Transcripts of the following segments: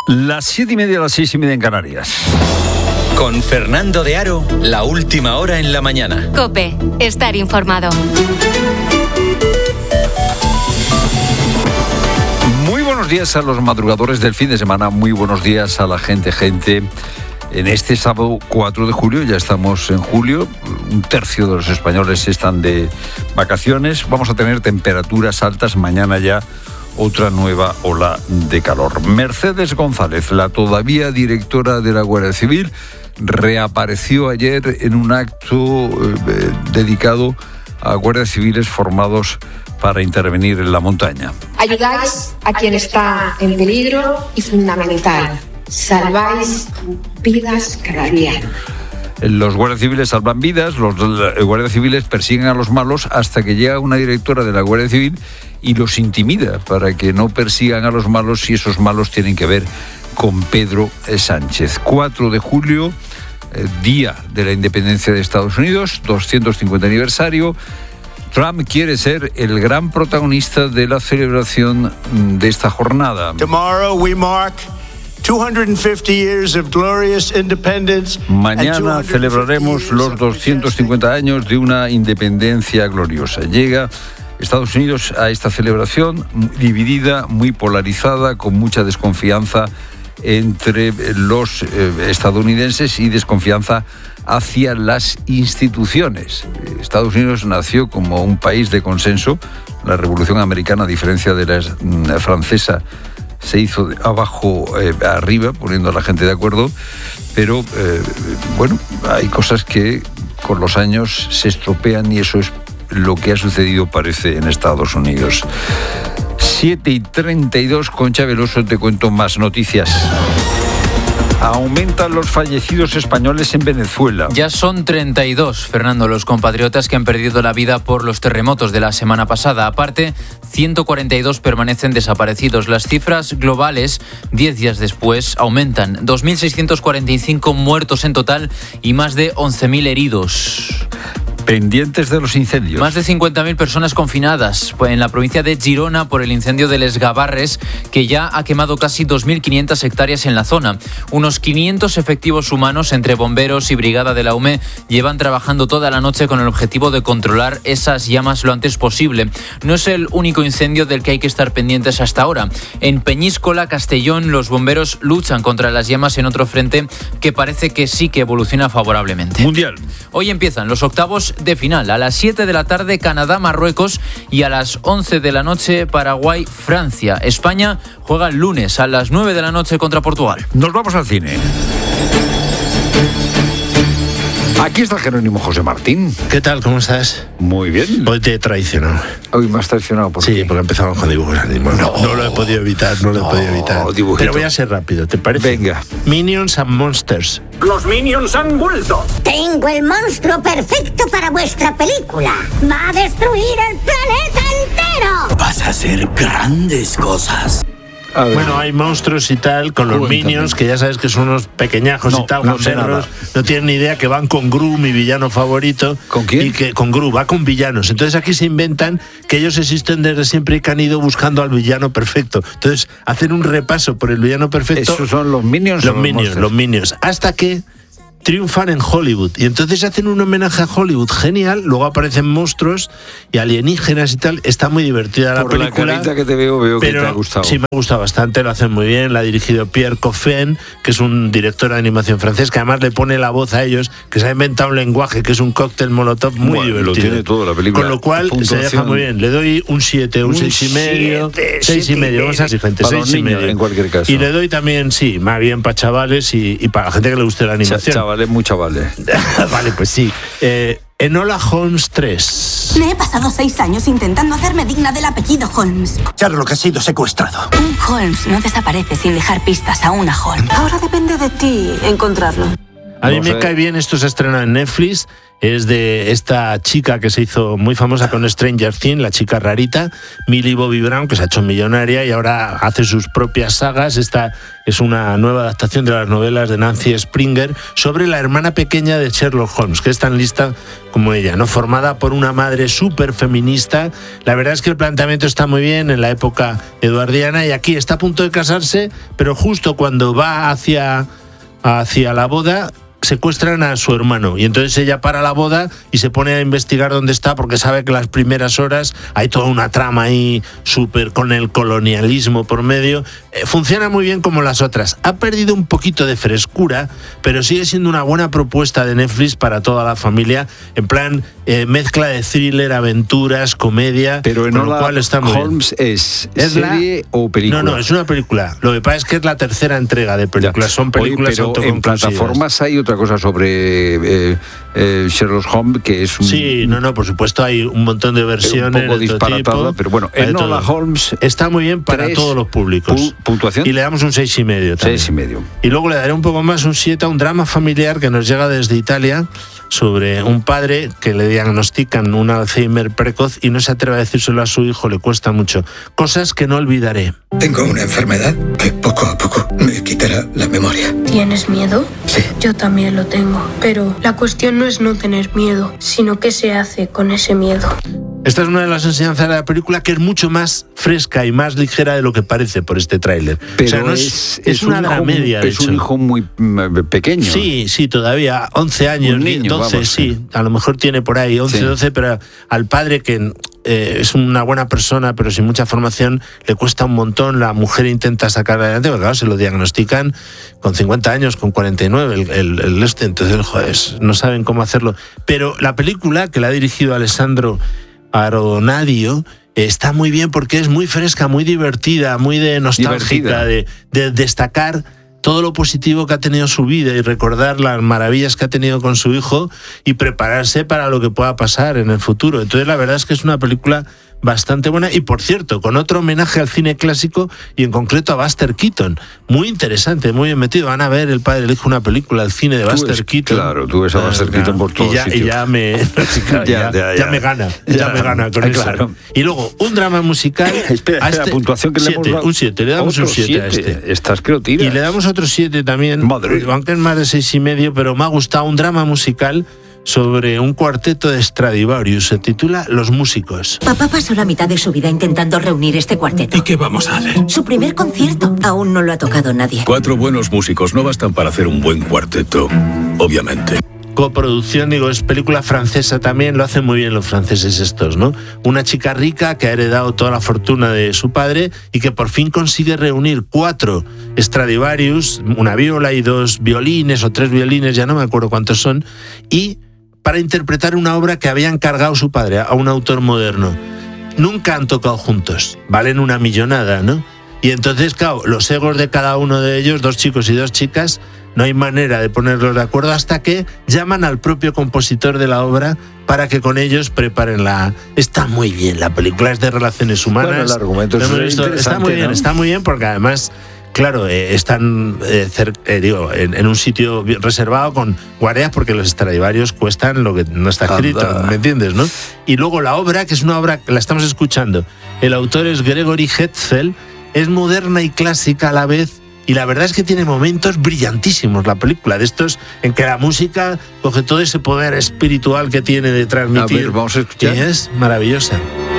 Las 7:30, las 6:30 en Canarias. Con Fernando de Aro, la última hora en la mañana. COPE, estar informado. Muy buenos días a los madrugadores del fin de semana, muy buenos días a la gente. En este sábado 4 de julio, ya estamos en julio, un tercio de los españoles están de vacaciones, vamos a tener temperaturas altas, mañana ya otra nueva ola de calor. Mercedes González, la todavía directora de la Guardia Civil, reapareció ayer en un acto dedicado a guardias civiles formados para intervenir en la montaña. Ayudáis a quien está en peligro y fundamental, salváis vidas cada día. Los guardias civiles salvan vidas, los guardias civiles persiguen a los malos hasta que llega una directora de la Guardia Civil y los intimida para que no persigan a los malos si esos malos tienen que ver con Pedro Sánchez. 4 de julio, día de la independencia de Estados Unidos, 250 aniversario. Trump quiere ser el gran protagonista de la celebración de esta jornada. Tomorrow we mark 250 years of glorious independence. Mañana celebraremos los 250 años de una independencia gloriosa. Llega Estados Unidos a esta celebración dividida, muy polarizada, con mucha desconfianza entre los estadounidenses y desconfianza hacia las instituciones. Estados Unidos nació como un país de consenso. La Revolución Americana, a diferencia de la francesa, se hizo de abajo arriba, poniendo a la gente de acuerdo, pero bueno, hay cosas que con los años se estropean y eso es lo que ha sucedido, parece, en Estados Unidos. 7:32, Concha Veloso, te cuento más noticias. Aumentan los fallecidos españoles en Venezuela. Ya son 32, Fernando, los compatriotas que han perdido la vida por los terremotos de la semana pasada. Aparte, 142 permanecen desaparecidos. Las cifras globales, 10 días después, aumentan. 2.645 muertos en total y más de 11.000 heridos. Pendientes de los incendios. Más de 50.000 personas confinadas en la provincia de Girona por el incendio de Les Gavarres, que ya ha quemado casi 2.500 hectáreas en la zona. Unos 500 efectivos humanos entre bomberos y brigada de la UME llevan trabajando toda la noche con el objetivo de controlar esas llamas lo antes posible. No es el único incendio del que hay que estar pendientes hasta ahora. En Peñíscola, Castellón, los bomberos luchan contra las llamas en otro frente que parece que sí que evoluciona favorablemente. Mundial. Hoy empiezan los octavos de final. A las 7 de la tarde, Canadá, Marruecos, y a las 11 de la noche, Paraguay, Francia. España juega el lunes a las 9 de la noche contra Portugal. Nos vamos al cine. Aquí está Jerónimo José Martín. ¿Qué tal? ¿Cómo estás? Muy bien. Hoy te he traicionado. Hoy me has traicionado. ¿Por qué? Sí, porque empezamos con dibujos animados. No lo he podido evitar, Dibujito. Pero voy a ser rápido, ¿te parece? Venga. Minions and Monsters. ¡Los Minions han vuelto! Tengo el monstruo perfecto para vuestra película. Va a destruir el planeta entero. Vas a hacer grandes cosas. Bueno, hay monstruos y tal, con los Minions, que ya sabes que son unos pequeñajos y tal, gamberros, no tienen ni idea, que van con Gru, mi villano favorito. ¿Con quién? Y que con Gru, va con villanos. Entonces aquí se inventan que ellos existen desde siempre y que han ido buscando al villano perfecto. Entonces hacen un repaso por el villano perfecto. ¿Esos son los Minions? Los Minions. Hasta que triunfan en Hollywood y entonces hacen un homenaje a Hollywood genial, luego aparecen monstruos y alienígenas y tal. Está muy divertida la película. Por la carita que te veo que te ha gustado. Sí, me ha gustado bastante, lo hacen muy bien. La ha dirigido Pierre Coffin, que es un director de animación francés, que además le pone la voz a ellos, que se ha inventado un lenguaje que es un cóctel molotov muy divertido. Lo tiene todo la película. Con lo cual se deja muy bien. Le doy un 7, un 6,5. 6,5, vamos a ser gente, 6,5 en cualquier caso. Y le doy también, sí, más bien para chavales y para la gente que le guste la animación. Chavales, muy chavales. Vale, pues sí. Enola Holmes 3. Me he pasado 6 años intentando hacerme digna del apellido Holmes. Sherlock ha sido secuestrado. Un Holmes no desaparece sin dejar pistas a una Holmes. Ahora depende de ti encontrarlo. A mí me cae bien, esto se ha estrenado en Netflix. es de esta chica que se hizo muy famosa con Stranger Things, la chica rarita, Millie Bobby Brown, que se ha hecho millonaria y ahora hace sus propias sagas. Esta es una nueva adaptación de las novelas de Nancy Springer sobre la hermana pequeña de Sherlock Holmes, que es tan lista como ella, ¿no? Formada por una madre súper feminista. La verdad es que el planteamiento está muy bien en la época eduardiana, y aquí está a punto de casarse, pero justo cuando va hacia la boda secuestran a su hermano, y entonces ella para la boda y se pone a investigar dónde está, porque sabe que las primeras horas hay toda una trama ahí súper con el colonialismo por medio. Funciona muy bien como las otras. Ha perdido un poquito de frescura, pero sigue siendo una buena propuesta de Netflix para toda la familia, en plan mezcla de thriller, aventuras, comedia, pero con lo cual está muy Holmes bien. ¿Es serie o película? No, es una película. Lo que pasa es que es la tercera entrega de películas. Son películas autoconclusivas. En plataformas hay otra cosa sobre Sherlock Holmes, que es un... Sí, por supuesto hay un montón de versiones. Un poco disparatada, pero bueno, Enola Holmes está muy bien para todos los públicos. ¿Puntuación? Y le damos un 6,5 también. 6,5. Y luego le daré un poco más, un 7, a un drama familiar que nos llega desde Italia, sobre un padre que le diagnostican un Alzheimer precoz y no se atreve a decírselo a su hijo, le cuesta mucho. Cosas que no olvidaré. Tengo una enfermedad que poco a poco me quitará la memoria. ¿Tienes miedo? Sí. Yo también lo tengo, pero la cuestión no es no tener miedo, sino qué se hace con ese miedo. Esta es una de las enseñanzas de la película, que es mucho más fresca y más ligera de lo que parece por este tráiler. Pero o sea, no es una dramedia. Es un hijo muy pequeño. Sí, todavía 11 años, un niño, 12, vamos, sí. A lo mejor tiene por ahí 11, 12, pero al padre, que es una buena persona, pero sin mucha formación, le cuesta un montón. La mujer intenta sacarla adelante, porque claro, se lo diagnostican con 50 años, con 49, entonces, joder, no saben cómo hacerlo. Pero la película, que la ha dirigido Alessandro Aronadio, está muy bien porque es muy fresca, muy divertida, muy de nostálgica, de destacar todo lo positivo que ha tenido su vida y recordar las maravillas que ha tenido con su hijo y prepararse para lo que pueda pasar en el futuro. Entonces la verdad es que es una película bastante buena, y por cierto, con otro homenaje al cine clásico y en concreto a Buster Keaton. Muy interesante, muy bien metido. Van a ver el padre y el hijo una película, el cine de Buster Keaton. Claro, tú ves a Buster Keaton por todos sitios. Y ya me gana con eso. Claro. Y luego, un drama musical. Espera, la puntuación que le hemos dado. Un 7, le damos un 7 a este. Estás que lo tiras. Y le damos otro 7 también, aunque es más de 6,5, pero me ha gustado un drama musical sobre un cuarteto de Stradivarius. Se titula Los Músicos. Papá pasó la mitad de su vida intentando reunir este cuarteto. ¿Y qué vamos a hacer? Su primer concierto. Aún no lo ha tocado nadie. 4 buenos músicos no bastan para hacer un buen cuarteto, obviamente. Coproducción, es película francesa también, lo hacen muy bien los franceses estos, ¿no? Una chica rica que ha heredado toda la fortuna de su padre y que por fin consigue reunir 4 Stradivarius, una viola y 2 violines o 3 violines, ya no me acuerdo cuántos son, y para interpretar una obra que había encargado su padre a un autor moderno. Nunca han tocado juntos, valen una millonada, ¿no? Y entonces, claro, los egos de cada uno de ellos, 2 chicos y 2 chicas, no hay manera de ponerlos de acuerdo hasta que llaman al propio compositor de la obra para que con ellos preparen la... Está muy bien, la película es de relaciones humanas. Bueno, el argumento es interesante, está muy bien, ¿no? Está muy bien porque además... Claro, están en un sitio reservado con guardias, porque los Stradivarius cuestan lo que no está escrito, ¿me entiendes, no? Y luego la obra, que es una obra que la estamos escuchando, el autor es Gregory Hetzel, es moderna y clásica a la vez, y la verdad es que tiene momentos brillantísimos la película, de estos en que la música coge todo ese poder espiritual que tiene de transmitir. A ver, vamos a escuchar. Y es maravillosa.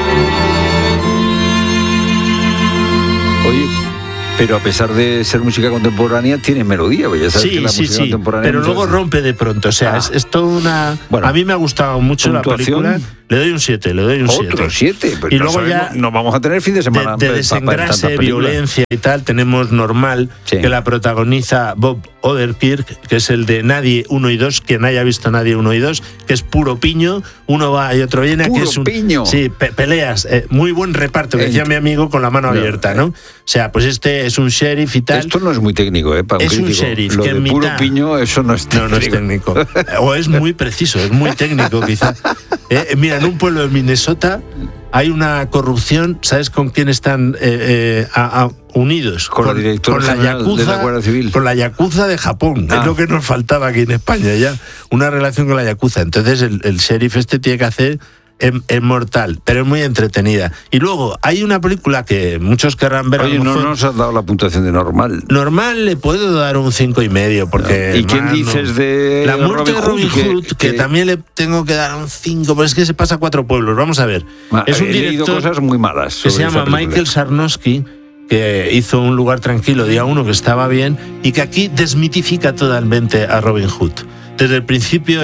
Oye, pero a pesar de ser música contemporánea, tiene melodía. Ya sabes que la música contemporánea pero luego rompe de pronto. O sea, es toda una... Bueno, a mí me ha gustado mucho la película. Le doy un 7, Otro 7. Y luego ya no vamos a tener fin de semana. De desengrase, violencia y tal, tenemos Normal, que la protagoniza Bob Odenkirk, que es el de Nadie 1 y 2, quien haya visto Nadie 1 y 2, que es puro piño, uno va y otro viene. Puro que es un piño. Sí, peleas, muy buen reparto, que decía mi amigo, con la mano abierta, ¿no? O sea, pues este es un sheriff y tal. Esto no es muy técnico, para un es crítico. Un sheriff lo que de puro piño, eso no es técnico. No es técnico. O es muy preciso, es muy técnico quizá. Mira, en un pueblo de Minnesota hay una corrupción. ¿Sabes con quién están unidos? Con la directora general de la Guardia Civil. Con la Yakuza de Japón. Es lo que nos faltaba aquí en España ya. Una relación con la Yakuza. Entonces el sheriff tiene que hacer... Es mortal, pero es muy entretenida. Y luego hay una película que muchos querrán ver. Oye, no nos has dado la puntuación de normal. Normal le puedo dar un 5,5 porque... ¿Y quién dices de La muerte de Robin Hood, que también le tengo que dar un 5, pero es que se pasa a 4 pueblos. Vamos a ver. Es un director cosas muy malas que se llama Michael Sarnowski, que hizo Un lugar tranquilo, día 1, que estaba bien, y que aquí desmitifica totalmente a Robin Hood. Desde el principio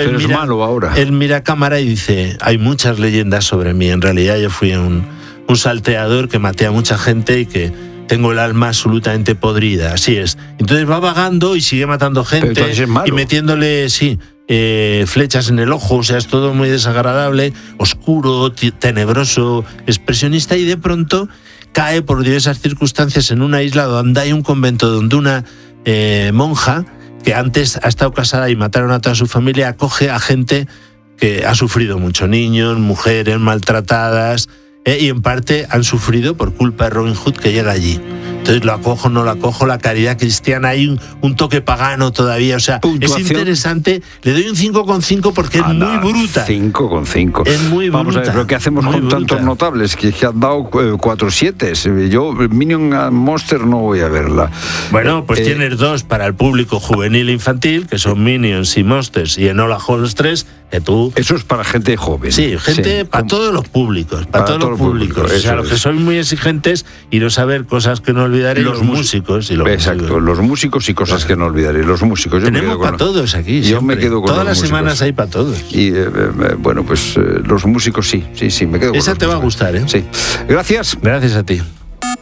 él mira a cámara y dice: hay muchas leyendas sobre mí, en realidad yo fui un salteador que maté a mucha gente y que tengo el alma absolutamente podrida, así es. Entonces va vagando y sigue matando gente y metiéndole, flechas en el ojo, o sea, es todo muy desagradable, oscuro, tenebroso, expresionista, y de pronto cae por diversas circunstancias en una isla donde hay un convento donde una monja que antes ha estado casada y mataron a toda su familia, acoge a gente que ha sufrido mucho, niños, mujeres maltratadas, y en parte han sufrido por culpa de Robin Hood, que llega allí. Entonces lo acojo, no lo acojo, la caridad cristiana, hay un toque pagano todavía, o sea, ¿puntuación? Es interesante. Le doy un 5,5 porque es muy bruta. 5,5. Es muy bruta. Vamos a ver lo que hacemos con tantos notables que han dado 4 7. Yo, Minion and Monster, no voy a verla. Bueno, pues tienes 2 para el público juvenil e infantil, que son Minions y Monsters, y Enola Holmes 3, que tú... Eso es para gente joven. Sí, gente para todos los públicos, para todos los públicos. O sea, los que sois muy exigentes y no saber cosas que no olvidaré, los músicos. Exacto, los músicos y cosas que no olvidaré. Los músicos. Tenemos para todos aquí. Yo me quedo con todas los las semanas hay para todos. Y bueno, pues los músicos sí, me quedo con esa te va a gustar, ¿eh? Sí. Gracias. Gracias a ti.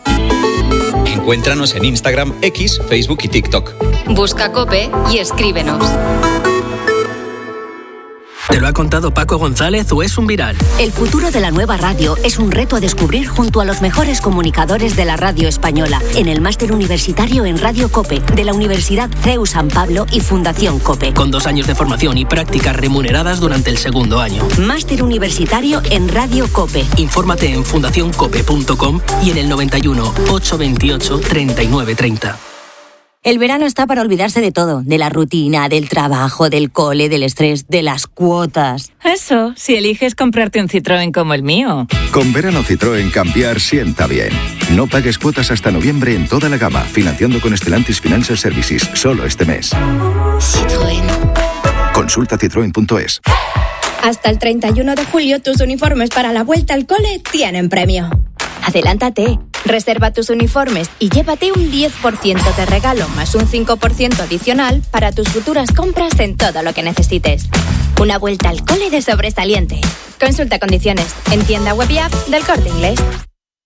Encuéntranos en Instagram, X, Facebook y TikTok. Busca COPE y escríbenos. ¿Te lo ha contado Paco González o es un viral? El futuro de la nueva radio es un reto a descubrir junto a los mejores comunicadores de la radio española en el máster universitario en Radio COPE de la Universidad CEU San Pablo y Fundación COPE. Con 2 años de formación y prácticas remuneradas durante el segundo año. Máster universitario en Radio COPE. Infórmate en fundacioncope.com y en el 91 828 3930. El verano está para olvidarse de todo, de la rutina, del trabajo, del cole, del estrés, de las cuotas. Eso, si eliges comprarte un Citroën como el mío. Con verano Citroën cambiar sienta bien. No pagues cuotas hasta noviembre en toda la gama, financiando con Stellantis Financial Services, solo este mes. Citroën. Consulta citroen.es. Hasta el 31 de julio tus uniformes para la vuelta al cole tienen premio. Adelántate, reserva tus uniformes y llévate un 10% de regalo más un 5% adicional para tus futuras compras en todo lo que necesites. Una vuelta al cole de sobresaliente. Consulta condiciones en tienda web y app del Corte Inglés.